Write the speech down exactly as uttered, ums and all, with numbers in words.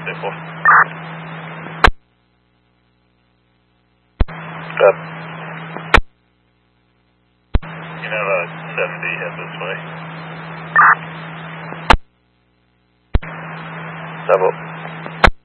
stay four. Up. You have a seventy head this way. Double.